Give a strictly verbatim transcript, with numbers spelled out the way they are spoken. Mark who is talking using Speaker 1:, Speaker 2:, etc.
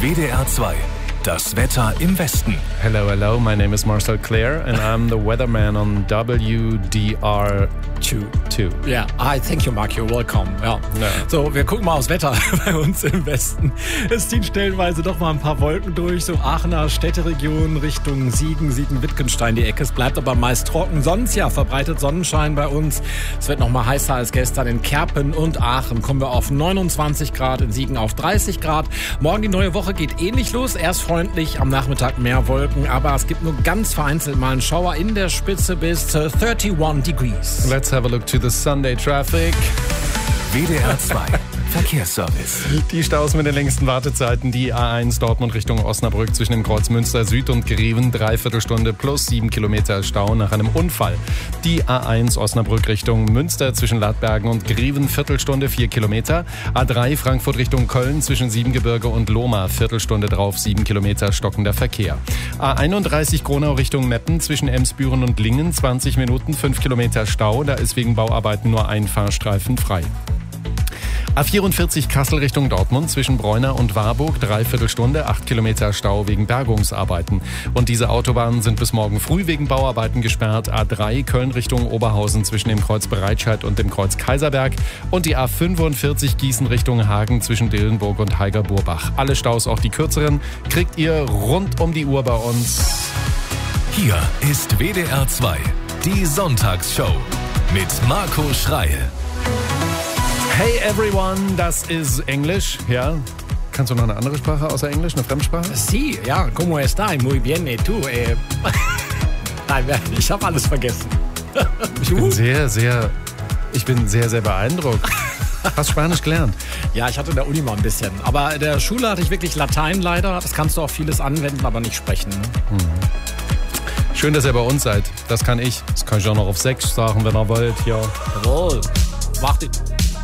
Speaker 1: W D R zwei. Das Wetter im Westen.
Speaker 2: Hello, hello, my name is Marcel Claire and I'm the weatherman on W D R zwei.
Speaker 3: Ja, hi, thank you, Mark, you're welcome. Ja.
Speaker 2: Ja.
Speaker 3: So, wir gucken mal aufs Wetter bei uns im Westen. Es ziehen stellenweise doch mal ein paar Wolken durch, so Aachener Städteregion Richtung Siegen, Siegen-Wittgenstein die Ecke. Es bleibt aber meist trocken. Sonst ja verbreitet Sonnenschein bei uns. Es wird noch mal heißer als gestern in Kerpen und Aachen. Kommen wir auf neunundzwanzig Grad, in Siegen auf dreißig Grad. Morgen die neue Woche geht ähnlich los. Erst freundlich, am Nachmittag mehr Wolken, aber es gibt nur ganz vereinzelt mal einen Schauer in der Spitze bis zu einunddreißig degrees.
Speaker 2: Let's have a look to the Sunday traffic.
Speaker 1: W D R zwei. Verkehrsservice.
Speaker 2: Die Staus mit den längsten Wartezeiten, die A eins Dortmund Richtung Osnabrück zwischen dem Kreuz Münster Süd und Greven, dreiviertel Stunde plus sieben Kilometer Stau nach einem Unfall. Die A eins Osnabrück Richtung Münster zwischen Ladbergen und Greven, Viertelstunde, vier Kilometer. A drei Frankfurt Richtung Köln zwischen Siebengebirge und Lohmar, Viertelstunde drauf, sieben Kilometer stockender Verkehr. A einunddreißig Gronau Richtung Meppen zwischen Emsbüren und Lingen, zwanzig Minuten, fünf Kilometer Stau, da ist wegen Bauarbeiten nur ein Fahrstreifen frei. A vierundvierzig Kassel Richtung Dortmund zwischen Bräuner und Warburg, dreiviertel Stunde, acht Kilometer Stau wegen Bergungsarbeiten. Und diese Autobahnen sind bis morgen früh wegen Bauarbeiten gesperrt. A drei Köln Richtung Oberhausen zwischen dem Kreuz Bereitscheid und dem Kreuz Kaiserberg. Und die A fünfundvierzig Gießen Richtung Hagen zwischen Dillenburg und Heiger-Burbach. Alle Staus, auch die kürzeren, kriegt ihr rund um die Uhr bei uns.
Speaker 1: Hier ist W D R zwei, die Sonntagsshow mit Marco Schreil.
Speaker 2: Hey everyone, das ist Englisch, ja. Kannst du noch eine andere Sprache außer Englisch, eine Fremdsprache?
Speaker 3: Sí, ja, ¿cómo está? Muy bien, ¿y tú? Eh, Nein, ich habe alles vergessen.
Speaker 2: Ich bin sehr, sehr, ich bin sehr, sehr beeindruckt. Hast Spanisch gelernt?
Speaker 3: Ja, ich hatte in der Uni mal ein bisschen. Aber in der Schule hatte ich wirklich Latein leider. Das kannst du auch vieles anwenden, aber nicht sprechen.
Speaker 2: Mhm. Schön, dass ihr bei uns seid. Das kann ich. Das kann ich auch noch auf Sächsisch sagen, wenn ihr wollt. Ja.
Speaker 3: Jawohl. Warte.